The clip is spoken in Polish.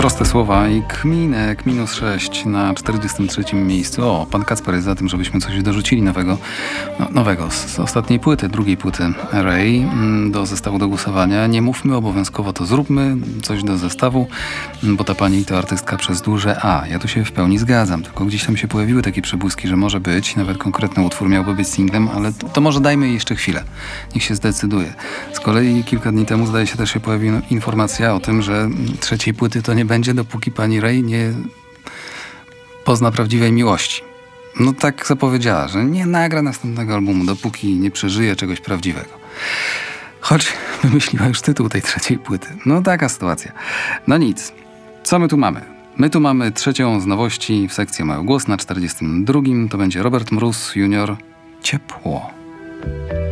Proste słowa i kminek -6 na 43. miejscu. O, pan Kacper jest za tym, żebyśmy coś dorzucili nowego z ostatniej płyty, drugiej płyty Ray do zestawu do głosowania. Nie mówmy obowiązkowo, to zróbmy coś do zestawu, bo ta pani to artystka przez duże A. Ja tu się w pełni zgadzam, tylko gdzieś tam się pojawiły takie przebłyski, że może być, nawet konkretny utwór miałby być singlem, ale to może dajmy jej jeszcze chwilę. Niech się zdecyduje. Z kolei kilka dni temu zdaje się też się pojawiła informacja o tym, że trzeciej płyty to nie będzie, dopóki pani Ray nie pozna prawdziwej miłości. No tak zapowiedziała, że nie nagra następnego albumu, dopóki nie przeżyje czegoś prawdziwego. Choć wymyśliła już tytuł tej trzeciej płyty. No taka sytuacja. No nic. Co my tu mamy? My tu mamy trzecią z nowości w sekcji Mały Głos na 42. To będzie Robert Mróz Jr. Ciepło.